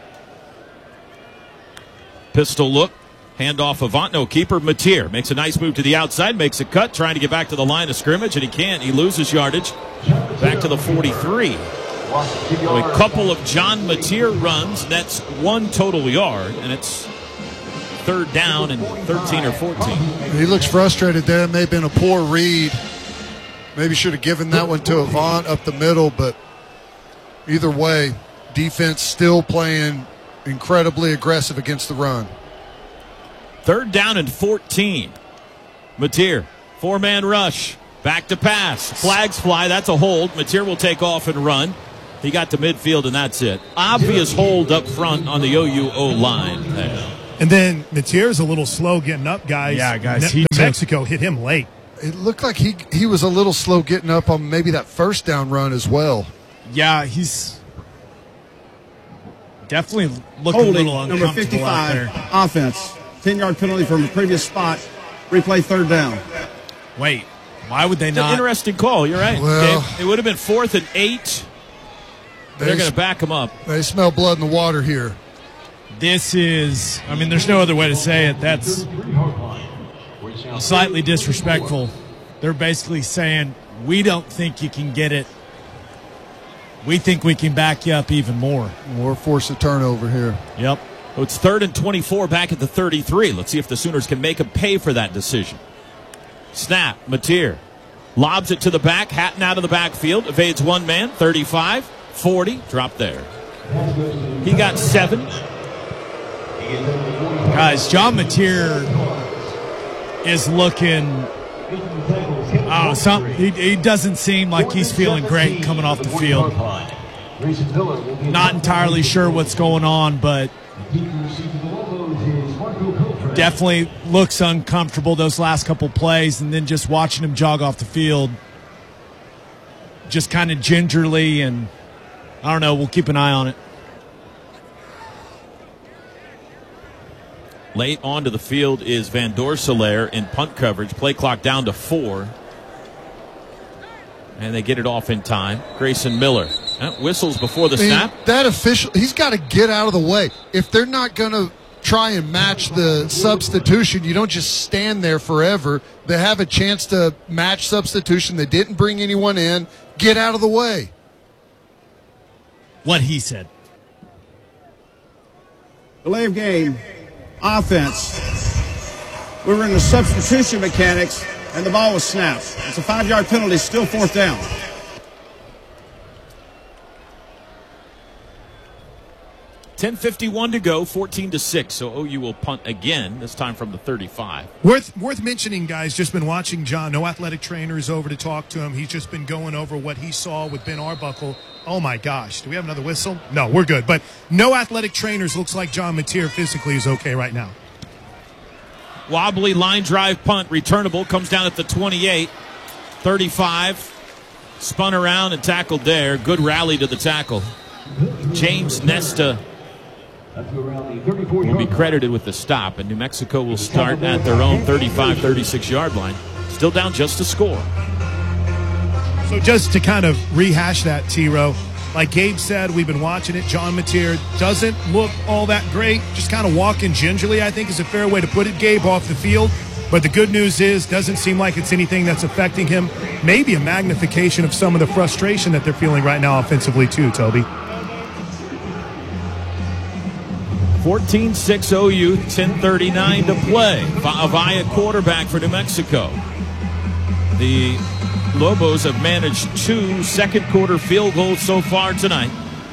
Pistol look. Handoff Avant, no keeper. Mateer makes a nice move to the outside, makes a cut, trying to get back to the line of scrimmage, and he can't. He loses yardage. Back to the forty-three. So a couple of John Mateer runs, that's one total yard, and it's third down and thirteen or fourteen. He looks frustrated there. It may have been a poor read. Maybe should have given that one to Avant up the middle, but either way, defense still playing incredibly aggressive against the run. Third down and fourteen. Mateer, four-man rush. Back to pass. Flags fly. That's a hold. Mateer will take off and run. He got to midfield, and that's it. Obvious hold up front on the O U O-line. And then Mateer's a little slow getting up, guys. Yeah, guys. Ne- He New took- Mexico hit him late. It looked like he he was a little slow getting up on maybe that first down run as well. Yeah, he's definitely looking Holding a little number uncomfortable out fifty-five, there. offense. ten-yard penalty from the previous spot. Replay third down. Wait, why would they It's not? an interesting call. You're right. Well- Dave. It would have been fourth and eight. They're They going s- to back him up. They smell blood in the water here. This is, I mean, there's no other way to say it. That's slightly disrespectful. They're basically saying, we don't think you can get it. We think we can back you up even more. Or force a turnover here. Yep. Oh, it's third and twenty-four back at the thirty-three. Let's see if the Sooners can make him pay for that decision. Snap, Mateer. Lobs it to the back. Hatton out of the backfield. Evades one man. thirty-five, forty. Drop there. He got seven. Guys, John Mateer is looking, oh, some, he, he doesn't seem like he's feeling great coming off the field. Not entirely sure what's going on, but definitely looks uncomfortable those last couple plays, and then just watching him jog off the field just kind of gingerly, and I don't know, we'll keep an eye on it. Late onto the field is Van Dorselaer in punt coverage. Play clock down to four. And they get it off in time. Grayson Miller uh, whistles before the I mean, snap. that official, he's got to get out of the way. If they're not going to try and match the substitution, you don't just stand there forever. They have a chance to match substitution. They didn't bring anyone in. Get out of the way. What he said. Delay of game. Offense. We were in the substitution mechanics, and the ball was snapped. It's a five-yard penalty, still fourth down. ten fifty-one to go, fourteen to six. So O U will punt again, this time from the thirty-five. Worth worth mentioning, guys, just been watching John. No athletic trainers over to talk to him. He's just been going over what he saw with Ben Arbuckle. Oh, my gosh. Do we have another whistle? No, we're good. But no athletic trainers. Looks like John Mateer physically is okay right now. Wobbly line drive punt, returnable, comes down at the twenty-eight. thirty-five, spun around and tackled there. Good rally to the tackle. James Nesta will be credited with the stop, and New Mexico will start at their own thirty-five, thirty-six yard line. Still down just a score. So just to kind of rehash that, T-Row, like Gabe said, we've been watching it. John Mateer doesn't look all that great. Just kind of walking gingerly, I think, is a fair way to put it, Gabe, off the field. But the good news is, doesn't seem like it's anything that's affecting him. Maybe a magnification of some of the frustration that they're feeling right now offensively, too, Toby. fourteen six O U, ten thirty-nine to play. Va'avaya quarterback for New Mexico. The Lobos have managed two second quarter field goals so far tonight.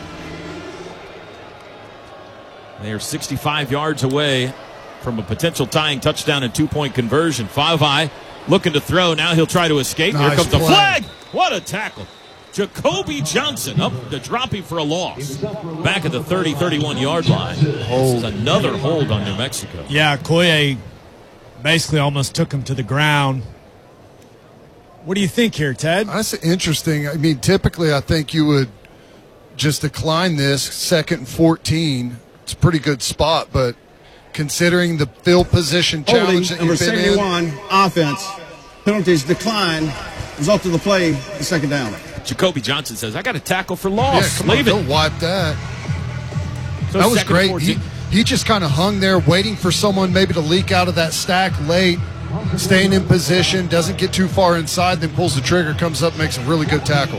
They are sixty-five yards away from a potential tying touchdown and two-point conversion. Va'avaya looking to throw. Now he'll try to escape. Nice Here comes the play. flag. What a tackle. Jacoby Johnson up to dropping for a loss. Back at the thirty, thirty-one yard line. This is another hold on New Mexico. Yeah, Koye basically almost took him to the ground. What do you think here, Ted? That's interesting. I mean, typically I think you would just decline this second and fourteen. It's a pretty good spot, but considering the field position Holding challenge that number you've been in. seventy-one, offense. Penalties decline. Result of the play, the second down. Jacoby Johnson says, I got a tackle for Yeah, loss. come on, Leave it. don't wipe that. So That was second great. fourteen. He, he just kind of hung there waiting for someone maybe to leak out of that stack late, staying in position, doesn't get too far inside, then pulls the trigger, comes up, makes a really good tackle.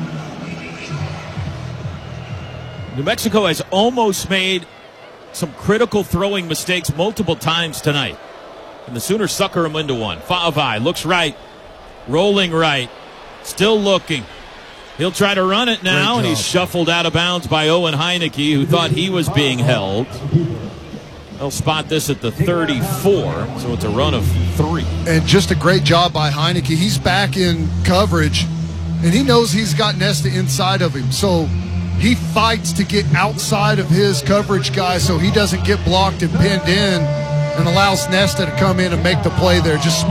New Mexico has almost made some critical throwing mistakes multiple times tonight. And the Sooners sucker him into one. Va'avaya looks right, rolling right, still looking. He'll try to run it now, and he's shuffled out of bounds by Owen Heineke, who thought he was being held. They'll spot this at the thirty-four, so it's a run of three. And just a great job by Heineke. He's back in coverage, and he knows he's got Nesta inside of him. So he fights to get outside of his coverage guy so he doesn't get blocked and pinned in, and allows Nesta to come in and make the play there. Just smart.